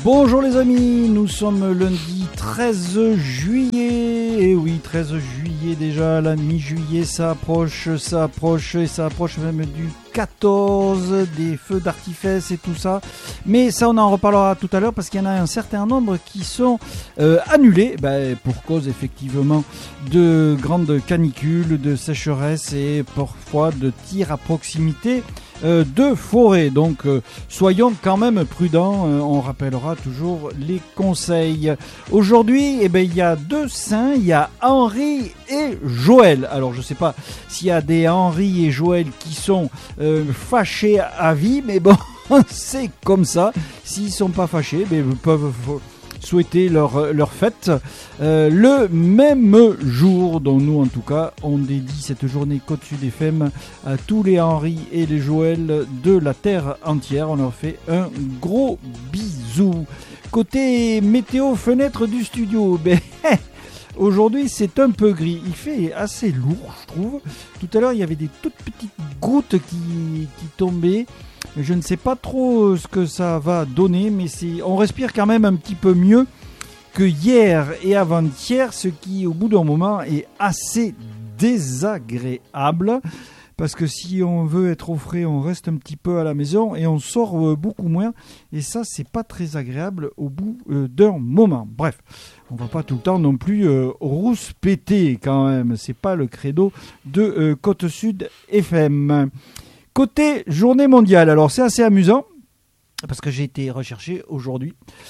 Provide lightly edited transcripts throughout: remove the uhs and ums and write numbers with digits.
Bonjour les amis, nous sommes lundi 13 juillet, et oui 13 juillet déjà, la mi-juillet ça approche et ça approche même du 14, des feux d'artifice et tout ça, mais ça on en reparlera tout à l'heure parce qu'il y en a un certain nombre qui sont annulés, pour cause effectivement de grandes canicules, de sécheresse et parfois de tirs à proximité de forêt, donc soyons quand même prudents, on rappellera toujours les conseils. Aujourd'hui, il y a deux saints, il y a Henri et Joël. Alors je sais pas s'il y a des Henri et Joël qui sont fâchés à vie, mais bon, c'est comme ça. S'ils sont pas fâchés, ils peuvent souhaiter leur fête le même jour, dont nous en tout cas on dédie cette journée Côte Sud FM à tous les Henri et les Joël de la terre entière. On leur fait un gros bisou. Côté météo, fenêtre du studio, aujourd'hui c'est un peu gris, il fait assez lourd je trouve. Tout à l'heure il y avait des toutes petites gouttes qui tombaient. Je ne sais pas trop ce que ça va donner, mais on respire quand même un petit peu mieux que hier et avant-hier, ce qui au bout d'un moment est assez désagréable. Parce que si on veut être au frais, on reste un petit peu à la maison et on sort beaucoup moins. Et ça, c'est pas très agréable au bout d'un moment. Bref, on va pas tout le temps non plus rouspéter quand même. C'est pas le credo de Côte Sud FM. Côté journée mondiale, alors c'est assez amusant, parce que j'ai été recherché aujourd'hui.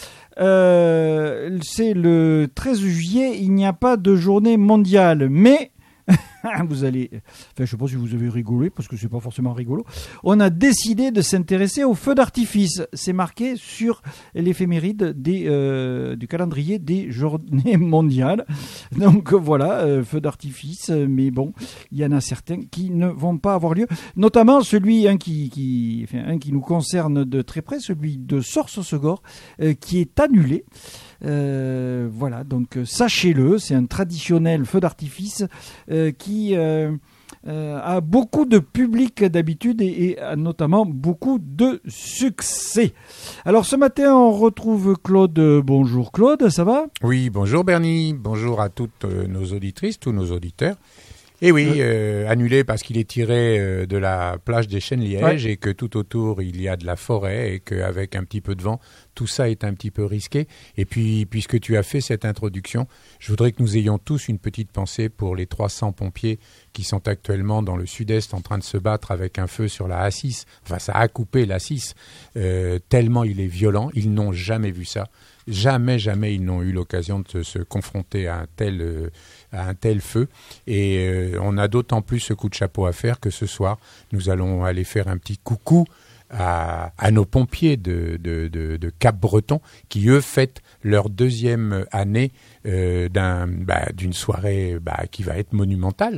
C'est le 13 juillet, il n'y a pas de journée mondiale, mais vous allez, je ne sais pas si vous avez rigolé, parce que c'est pas forcément rigolo. On a décidé de s'intéresser aux feux d'artifice. C'est marqué sur l'éphéméride du calendrier des journées mondiales. Donc voilà, feux d'artifice, mais bon, il y en a certains qui ne vont pas avoir lieu. Notamment celui qui nous concerne de très près, celui de Sorsosegor, qui est annulé. Voilà, donc sachez-le, c'est un traditionnel feu d'artifice qui a beaucoup de public d'habitude et a notamment beaucoup de succès. Alors ce matin on retrouve Claude. Bonjour Claude, ça va ? Oui, bonjour Bernie, bonjour à toutes nos auditrices, tous nos auditeurs. Et oui, annulé parce qu'il est tiré de la plage des Chênes-Lièges, et que tout autour il y a de la forêt et qu'avec un petit peu de vent, tout ça est un petit peu risqué. Et puis, puisque tu as fait cette introduction, je voudrais que nous ayons tous une petite pensée pour les 300 pompiers qui sont actuellement dans le sud-est en train de se battre avec un feu sur la A6. Enfin, ça a coupé la 6, tellement il est violent. Ils n'ont jamais vu ça. Jamais ils n'ont eu l'occasion de se confronter à un tel feu. Et on a d'autant plus ce coup de chapeau à faire que ce soir, nous allons aller faire un petit coucou à nos pompiers de Cap-Breton qui, eux, fêtent leur deuxième année d'une soirée qui va être monumentale.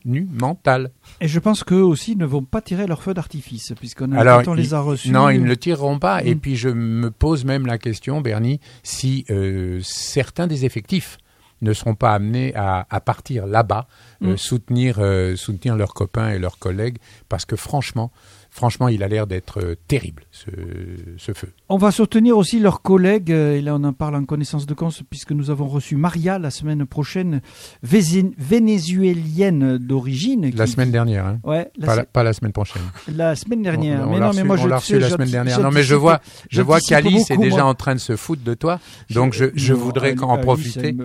Et je pense qu'eux aussi ne vont pas tirer leur feu d'artifice, puisqu'on les a reçus. Non, ils ne le tireront pas. Et puis je me pose même la question, Bernie, si certains des effectifs ne seront pas amenés à partir là-bas, soutenir leurs copains et leurs collègues, parce que franchement, il a l'air d'être terrible, ce feu. On va soutenir aussi leurs collègues, et là on en parle en connaissance de cause, puisque nous avons reçu Maria la semaine prochaine, vénézuélienne d'origine. La semaine dernière, hein. Ouais. Pas la semaine prochaine. La semaine dernière. On l'a reçu la semaine dernière. Non, mais je vois qu'Alice est déjà en train de se foutre de toi, donc je voudrais en profiter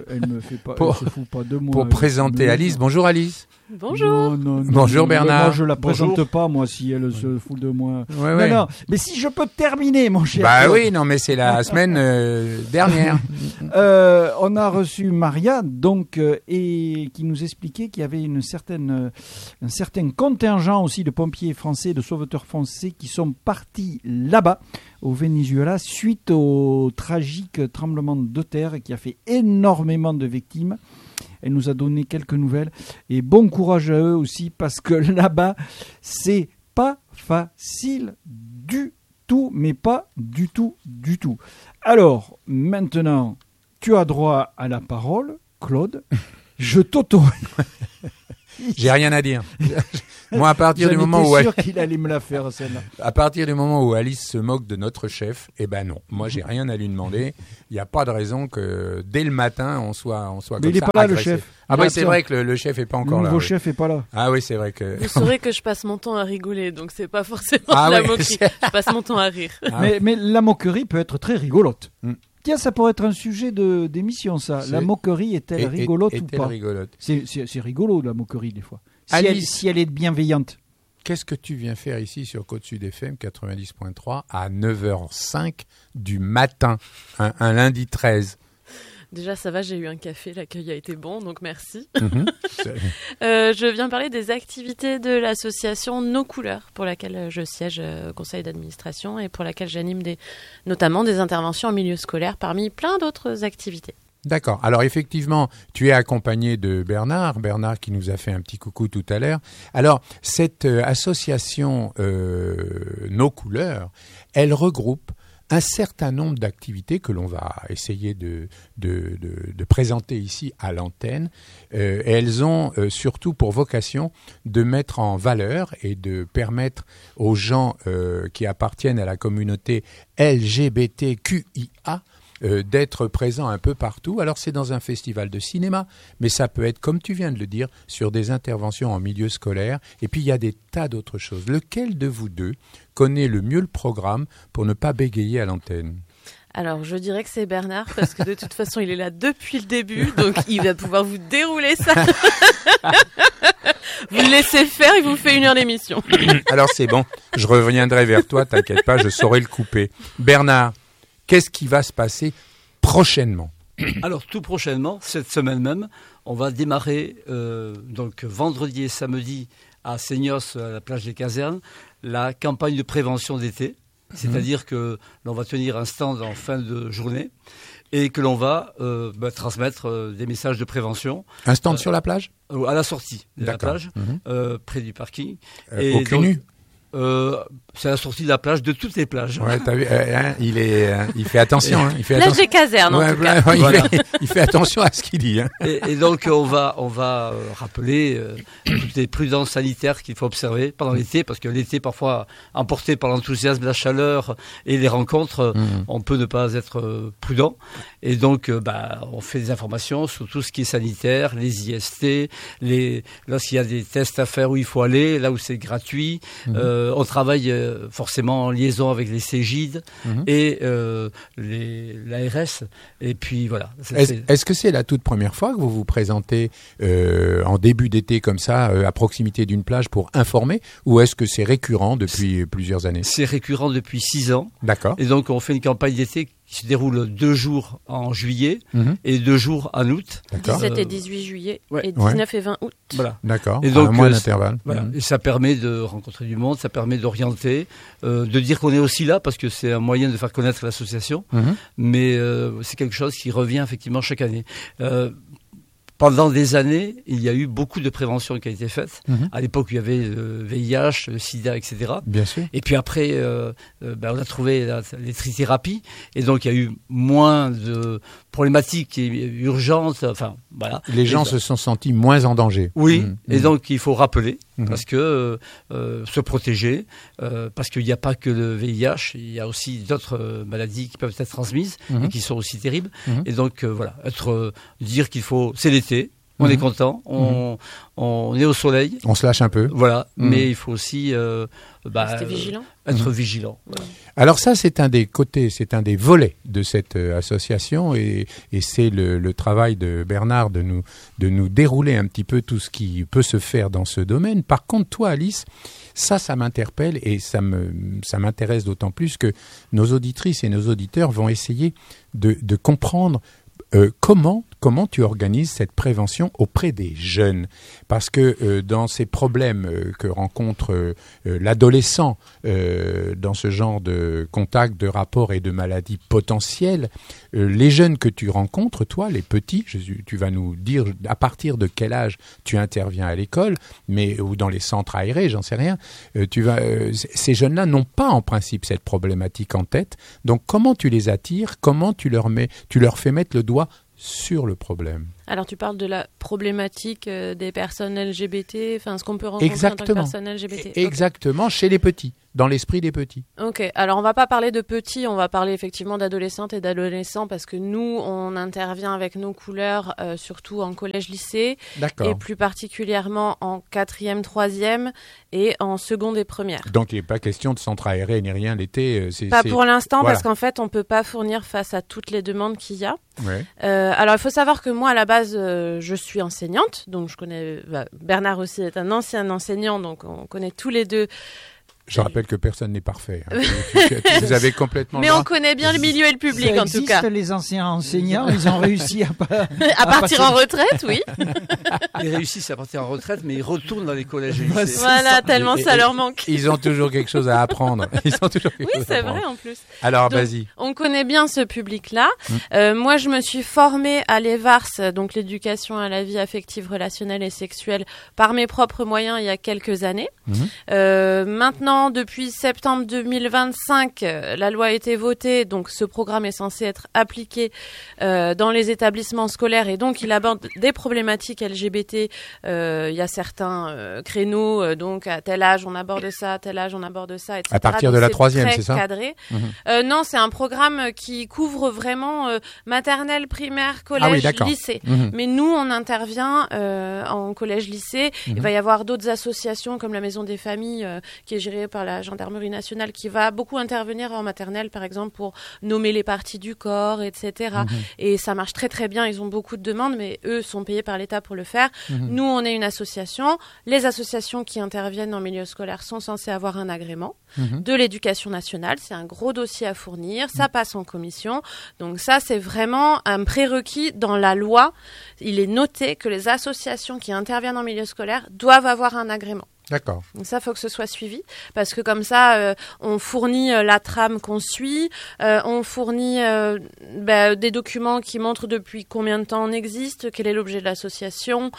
pour présenter Alice. Bonjour Alice. Bonjour. Non, bonjour Bernard. Moi je la présente pas, moi, si elle se fout de moi. Ouais. Non, mais si je peux terminer, mon cher. Oui, non, mais c'est la semaine dernière. On a reçu Maria, donc, et qui nous expliquait qu'il y avait un certain contingent aussi de pompiers français, de sauveteurs français qui sont partis là-bas, au Venezuela, suite au tragique tremblement de terre qui a fait énormément de victimes. Elle nous a donné quelques nouvelles et bon courage à eux aussi, parce que là-bas, c'est pas facile du tout, mais pas du tout. Alors, maintenant, tu as droit à la parole, Claude. Je t'autorise. J'ai rien à dire. Moi, à partir du moment où sûr qu'il allait me la faire, celle-là. À partir du moment où Alice se moque de notre chef, eh ben non. Moi, j'ai rien à lui demander. Il n'y a pas de raison que dès le matin, on soit comme ça. Mais il n'est pas là, agressé. Le chef. Ah oui, c'est vrai que le chef est pas encore là. Le nouveau chef est pas là. Ah oui, c'est vrai que. Vous saurez que je passe mon temps à rigoler, donc c'est pas forcément de la moquerie. Je passe mon temps à rire. Mais la moquerie peut être très rigolote. Tiens, ça pourrait être un sujet d'émission, ça. La moquerie est-elle rigolote ou pas? Rigolote. C'est rigolo, la moquerie, des fois. Si elle est bienveillante. Qu'est-ce que tu viens faire ici sur Côte-Sud FM 90.3 à 9h05 du matin, un lundi 13? Déjà, ça va, j'ai eu un café, l'accueil a été bon, donc merci. Je viens parler des activités de l'association Nos Couleurs, pour laquelle je siège au conseil d'administration et pour laquelle j'anime notamment des interventions en milieu scolaire parmi plein d'autres activités. D'accord. Alors effectivement, tu es accompagné de Bernard qui nous a fait un petit coucou tout à l'heure. Alors, cette association Nos Couleurs, elle regroupe un certain nombre d'activités que l'on va essayer de présenter ici à l'antenne. Et elles ont surtout pour vocation de mettre en valeur et de permettre aux gens qui appartiennent à la communauté LGBTQIA d'être présents un peu partout. Alors c'est dans un festival de cinéma, mais ça peut être, comme tu viens de le dire, sur des interventions en milieu scolaire. Et puis il y a des tas d'autres choses. Lequel de vous deux connaît le mieux le programme pour ne pas bégayer à l'antenne ? Alors, je dirais que c'est Bernard, parce que de toute façon, il est là depuis le début, donc il va pouvoir vous dérouler ça. Vous le laissez faire, il vous fait 1 heure d'émission. Alors c'est bon, je reviendrai vers toi, t'inquiète pas, je saurai le couper. Bernard, qu'est-ce qui va se passer prochainement ? Alors tout prochainement, cette semaine même, on va démarrer donc vendredi et samedi à Seignos, à la plage des Casernes, la campagne de prévention d'été. C'est-à-dire que l'on va tenir un stand en fin de journée et que l'on va transmettre des messages de prévention. Un stand sur la plage ? À la sortie de la plage, près du parking. Au cul nu ? C'est la sortie de la plage, de toutes les plages. Ouais, t'as vu, il fait attention. Il fait plage des Casernes, en tout cas. Il fait attention à ce qu'il dit. Et donc, on va rappeler toutes les prudences sanitaires qu'il faut observer pendant l'été, parce que l'été, parfois, emporté par l'enthousiasme, la chaleur et les rencontres, on peut ne pas être prudent. Et donc, on fait des informations sur tout ce qui est sanitaire, les IST, lorsqu'il y a des tests à faire où il faut aller, là où c'est gratuit. On travaille forcément en liaison avec les Cégides et l'ARS. Et puis voilà. Est-ce que c'est la toute première fois que vous vous présentez en début d'été comme ça, à proximité d'une plage pour informer, ou est-ce que c'est récurrent depuis plusieurs années ? C'est récurrent depuis 6 ans. D'accord. Et donc on fait une campagne d'été qui se déroule 2 jours en juillet et 2 jours en août. D'accord. 17 et 18 juillet et 19 et 20 août. Voilà. D'accord. Et donc, un mois d'intervalle. Voilà. Et ça permet de rencontrer du monde, ça permet d'orienter, de dire qu'on est aussi là parce que c'est un moyen de faire connaître l'association. Mais c'est quelque chose qui revient effectivement chaque année. Pendant des années, il y a eu beaucoup de prévention qui a été faite. À l'époque, il y avait le VIH, le sida, etc. Bien sûr. Et puis après, on a trouvé les trithérapies. Et donc, il y a eu moins de problématiques urgentes. Enfin, voilà. Les gens se sont sentis moins en danger. Oui. Et donc, il faut rappeler, parce que se protéger, parce qu'il n'y a pas que le VIH, il y a aussi d'autres maladies qui peuvent être transmises et qui sont aussi terribles. Et donc, voilà, dire qu'il faut... C'est l'été. On est content, on est au soleil. On se lâche un peu. Voilà, mais il faut aussi rester vigilant. Être vigilant. Alors ça, c'est un des côtés, c'est un des volets de cette association et c'est le travail de Bernard de nous dérouler un petit peu tout ce qui peut se faire dans ce domaine. Par contre, toi, Alice, ça m'interpelle et ça m'intéresse d'autant plus que nos auditrices et nos auditeurs vont essayer de comprendre comment tu organises cette prévention auprès des jeunes ? Parce que dans ces problèmes que rencontre l'adolescent dans ce genre de contact, de rapport et de maladies potentielles, les jeunes que tu rencontres, toi, les petits, tu vas nous dire à partir de quel âge tu interviens à l'école, ou dans les centres aérés, j'en sais rien. Ces jeunes-là n'ont pas en principe cette problématique en tête. Donc comment tu les attires ? Comment tu leur fais mettre le doigt sur le problème ? Alors tu parles de la problématique des personnes LGBT, enfin ce qu'on peut rencontrer en tant que personne LGBT. Exactement, chez les petits, dans l'esprit des petits. Ok, alors on va pas parler de petits, on va parler effectivement d'adolescentes et d'adolescents parce que nous on intervient avec nos couleurs surtout en collège-lycée et plus particulièrement en 4e, 3e et en seconde et première. Donc il n'est pas question de centre aéré ni rien l'été. Pas pour l'instant parce qu'en fait on peut pas fournir face à toutes les demandes qu'il y a. Ouais. Alors il faut savoir que moi à la base je suis enseignante, donc je connais Bernard aussi est un ancien enseignant, donc on connaît tous les deux. Je rappelle que personne n'est parfait. Hein. Vous avez complètement. Mais on connaît bien le milieu et le public en tout cas. Les anciens enseignants, ils ont réussi à partir en retraite, oui. Ils réussissent à partir en retraite, mais ils retournent dans les collèges et lycées. Voilà, tellement ça leur manque. Ils ont toujours quelque chose à apprendre. Oui, c'est vrai en plus. Alors, donc, vas-y. On connaît bien ce public-là. Moi, je me suis formée à l'EVARS, donc l'éducation à la vie affective, relationnelle et sexuelle, par mes propres moyens il y a quelques années. Maintenant, depuis septembre 2025, la loi a été votée, donc ce programme est censé être appliqué dans les établissements scolaires et donc il aborde des problématiques LGBT. Il y a certains créneaux, donc à tel âge on aborde ça, à tel âge on aborde ça, etc. À partir de la 3e, c'est ça ? Cadré. Non, c'est un programme qui couvre vraiment maternelle, primaire, collège, lycée. Mais nous, on intervient en collège-lycée. Il va y avoir d'autres associations comme la Maison des Familles qui est gérée par la Gendarmerie nationale qui va beaucoup intervenir en maternelle, par exemple, pour nommer les parties du corps, etc. Et ça marche très très bien, ils ont beaucoup de demandes, mais eux sont payés par l'État pour le faire. Nous, on est une association. Les associations qui interviennent en milieu scolaire sont censées avoir un agrément de l'Éducation nationale. C'est un gros dossier à fournir, ça passe en commission. Donc ça, c'est vraiment un prérequis dans la loi. Il est noté que les associations qui interviennent en milieu scolaire doivent avoir un agrément. D'accord. Donc ça, faut que ce soit suivi, parce que comme ça, on fournit la trame qu'on suit, on fournit des documents qui montrent depuis combien de temps on existe, quel est l'objet de l'association,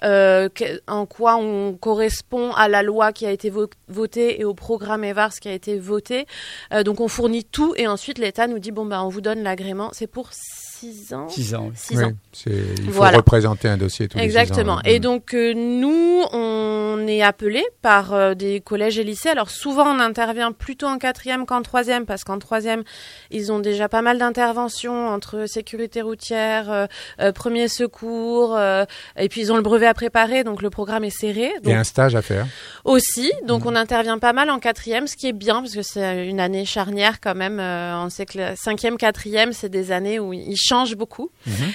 en quoi on correspond à la loi qui a été votée et au programme EVARS qui a été voté. Donc on fournit tout et ensuite l'État nous dit on vous donne l'agrément. C'est pour 6 ans. 6 ans. 6 ans. Il faut représenter un dossier tous les 6 ans. Exactement. Et donc nous, on est appelés par des collèges et lycées. Alors souvent, on intervient plutôt en 4e qu'en 3e, parce qu'en 3e, ils ont déjà pas mal d'interventions entre sécurité routière, premiers secours, et puis ils ont le brevet à préparer, donc le programme est serré. Donc, et un stage à faire. Aussi, donc on intervient pas mal en 4e, ce qui est bien, parce que c'est une année charnière quand même. On sait que la 5e, 4e, c'est des années où ils changent beaucoup,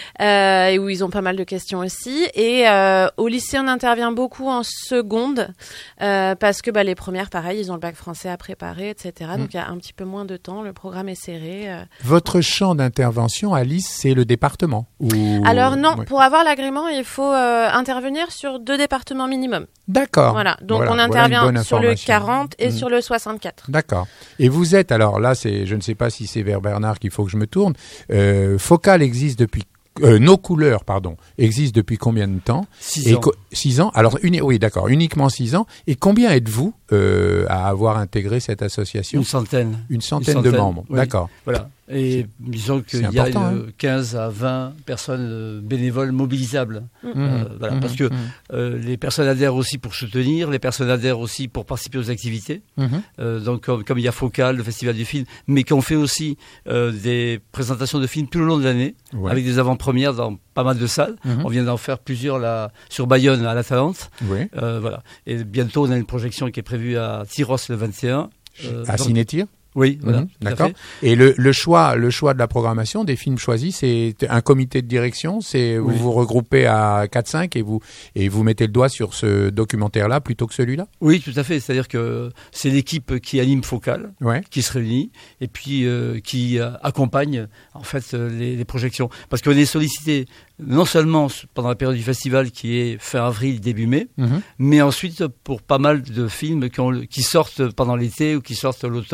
et où ils ont pas mal de questions aussi. Et au lycée, on intervient beaucoup en seconde, parce que les premières, pareil, ils ont le bac français à préparer, etc. Donc il y a un petit peu moins de temps, le programme est serré. Votre champ d'intervention, Alice, c'est le département Alors non, pour avoir l'agrément, il faut intervenir sur 2 départements minimum. D'accord. Voilà, donc on intervient sur le 40 et sur le 64. D'accord. Et vous êtes, alors là, je ne sais pas si c'est vers Bernard qu'il faut que je me tourne, Focal existe depuis Nos couleurs, existent depuis combien de temps ? 6 ans. 6 ans. Alors, oui, d'accord, uniquement 6 ans. Et combien êtes-vous à avoir intégré cette association ? Une centaine. Une centaine de membres, oui. D'accord. Voilà. Et disons qu'il y a 15 à 20 personnes bénévoles mobilisables. Parce que les personnes adhèrent aussi pour soutenir, les personnes adhèrent aussi pour participer aux activités. Donc comme il y a Focal, le Festival du film, mais qu'on fait aussi des présentations de films tout le long de l'année, avec des avant-premières dans pas mal de salles. On vient d'en faire plusieurs là, sur Bayonne à la Talente. Voilà. Et bientôt, on a une projection qui est prévue à Tyros le 21. À Cinétir ? Oui, voilà. D'accord. Et le choix de la programmation des films choisis, c'est un comité de direction, vous vous regroupez à 4-5 et vous mettez le doigt sur ce documentaire-là plutôt que celui-là ? Oui, tout à fait. C'est-à-dire que c'est l'équipe qui anime Focal, qui se réunit et puis qui accompagne en fait les projections. Parce qu'on est sollicité non seulement pendant la période du festival qui est fin avril, début mai, mais ensuite pour pas mal de films qui sortent pendant l'été ou qui sortent l'automne. Enfin,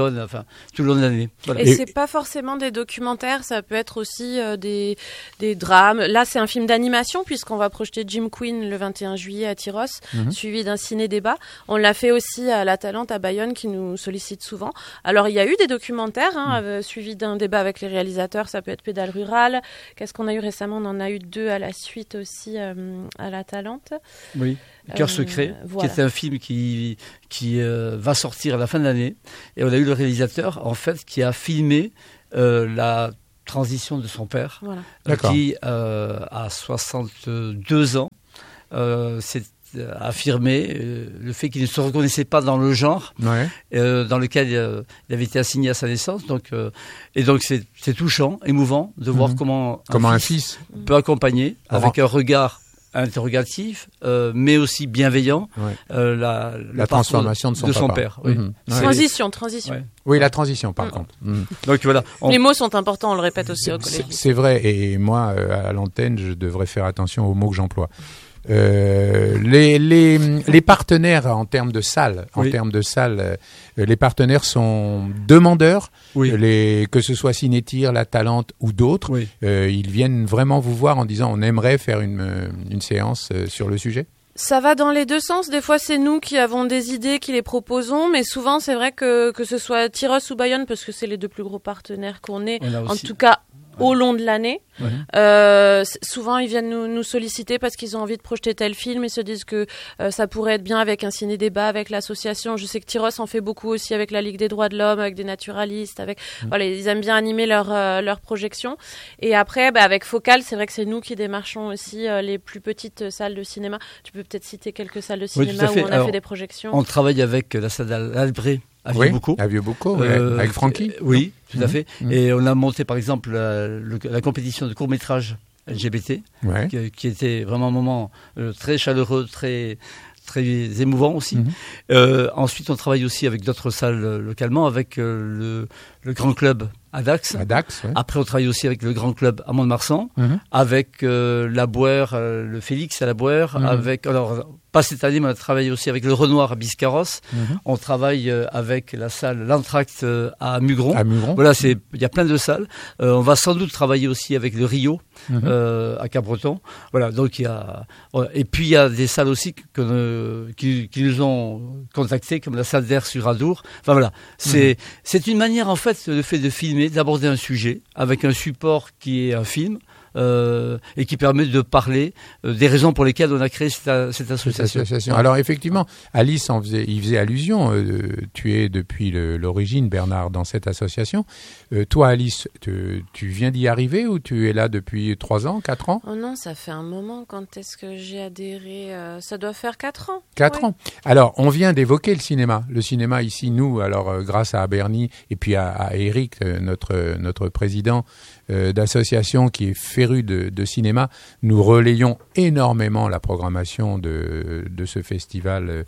tout le long de l'année. Voilà. Et c'est pas forcément des documentaires, ça peut être aussi des drames. Là, c'est un film d'animation puisqu'on va projeter Jim Queen le 21 juillet à Tyrosse, suivi d'un ciné-débat. On l'a fait aussi à La Talente à Bayonne qui nous sollicite souvent. Alors, il y a eu des documentaires suivis d'un débat avec les réalisateurs, ça peut être Pédale Rurale. Qu'est-ce qu'on a eu récemment ? On en a eu 2 à la suite aussi à La Talente. Oui. Cœur secret, voilà. Qui est un film qui va sortir à la fin de l'année. Et on a eu le réalisateur, en fait, qui a filmé la transition de son père, qui, à 62 ans, s'est affirmé le fait qu'il ne se reconnaissait pas dans le genre dans lequel il avait été assigné à sa naissance. Et donc c'est touchant, émouvant de voir comment un fils peut accompagner avec un regard interrogatif, mais aussi bienveillant, la transformation de son père. Oui. Transition. Ouais. Oui, la transition, par contre. Donc voilà. Les mots sont importants, on le répète aussi au collège. C'est vrai, et moi, à l'antenne, je devrais faire attention aux mots que j'emploie. Les partenaires en termes de salles, les partenaires sont demandeurs, que ce soit Cinétire, La Talente ou d'autres. Ils viennent vraiment vous voir en disant on aimerait faire une séance sur le sujet. Ça va dans les deux sens. Des fois, c'est nous qui avons des idées, qui les proposons, mais souvent, c'est vrai que ce soit Tyrosse ou Bayonne, parce que c'est les 2 plus gros partenaires qu'on ait, en tout cas au long de l'année. Souvent, ils viennent nous solliciter parce qu'ils ont envie de projeter tel film. Ils se disent que ça pourrait être bien avec un ciné-débat, avec l'association. Je sais que Tyrosse en fait beaucoup aussi avec la Ligue des droits de l'homme, avec des naturalistes. Voilà, ils aiment bien animer leur projection. Et après, avec Focal, c'est vrai que c'est nous qui démarchons aussi les plus petites salles de cinéma. Tu peux peut-être citer quelques salles de cinéma où on a fait des projections. On travaille avec la salle d'Albret à Vieux-Beaucoup. Avec Francky. Oui, tout à fait. Et on a monté par exemple la compétition de court-métrage LGBT, qui était vraiment un moment très chaleureux, très émouvant aussi. Ensuite, on travaille aussi avec d'autres salles localement, avec le Grand Club à Dax. Après, on travaille aussi avec le Grand Club à Mont-de-Marsan, avec la Bouère, le Félix à la Bouère, pas cette année, mais on a travaillé aussi avec le Renoir à Biscarrosse. On travaille avec la salle L'Entracte à Mugron. Voilà, il y a plein de salles. On va sans doute travailler aussi avec le Rio à Cap-Breton. Voilà, donc et puis il y a des salles aussi qui nous ont contactés, comme la salle d'Air sur Adour. Enfin voilà, c'est une manière en fait, le fait de filmer, d'aborder un sujet avec un support qui est un film. Et qui permet de parler des raisons pour lesquelles on a créé cette association. Alors effectivement, Alice il faisait allusion. Tu es depuis l'origine, Bernard, dans cette association. Toi, Alice, tu viens d'y arriver ou tu es là depuis 3 ans, 4 ans ? Oh non, ça fait un moment. Quand est-ce que j'ai adhéré ? Ça doit faire 4 ans. 4 ans. Alors, on vient d'évoquer le cinéma. Le cinéma ici, nous, alors grâce à Bernie et puis à Eric, notre président d'association qui est féru de cinéma, nous relayons énormément la programmation de ce festival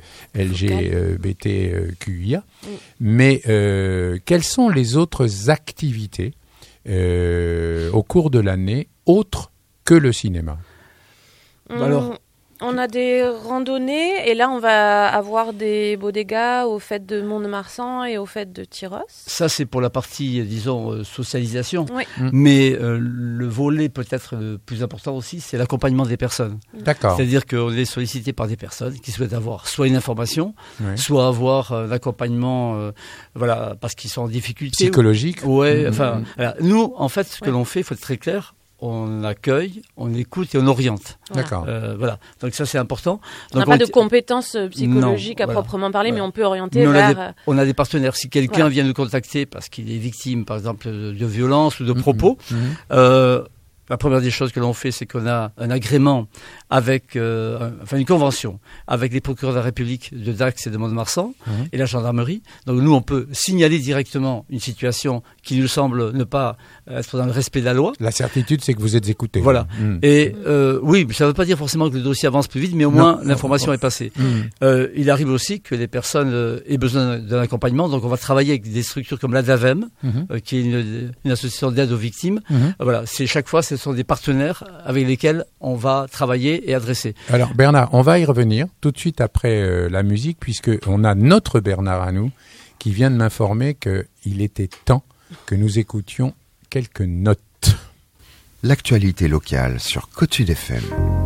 LGBTQIA. Mais quelles sont les autres activités au cours de l'année autres que le cinéma ? Alors, on a des randonnées et là on va avoir des bodegas aux fêtes de Mont-de-Marsan et aux fêtes de Tyrosse. Ça c'est pour la partie, disons, socialisation. Oui. Mais le volet peut-être le plus important aussi, c'est l'accompagnement des personnes. D'accord. C'est-à-dire qu'on est sollicité par des personnes qui souhaitent avoir soit une information, soit avoir un accompagnement, parce qu'ils sont en difficulté. Psychologique. Enfin, nous, en fait, ce que l'on fait, il faut être très clair. On accueille, on écoute et on oriente. D'accord. Donc ça c'est important. On n'a pas de compétences psychologiques à proprement parler, mais on peut orienter vers... On a des partenaires. Si quelqu'un vient nous contacter parce qu'il est victime, par exemple, de violence ou de propos, la première des choses que l'on fait, c'est qu'on a un agrément avec, une convention avec les procureurs de la République de Dax et de Mont-de-Marsan et la gendarmerie. Donc nous, on peut signaler directement une situation qui nous semble ne pas être dans le respect de la loi. La certitude, c'est que vous êtes écouté. Voilà. Et oui, ça ne veut pas dire forcément que le dossier avance plus vite, mais au moins l'information est passée. Il arrive aussi que les personnes aient besoin d'un accompagnement. Donc on va travailler avec des structures comme l'ADAVEM, qui est une association d'aide aux victimes. Voilà, chaque fois, ce sont des partenaires avec lesquels on va travailler et adresser. Alors Bernard, on va y revenir tout de suite après la musique, puisque on a notre Bernard à nous qui vient de m'informer qu'il était temps que nous écoutions quelques notes. L'actualité locale sur Côte Sud FM.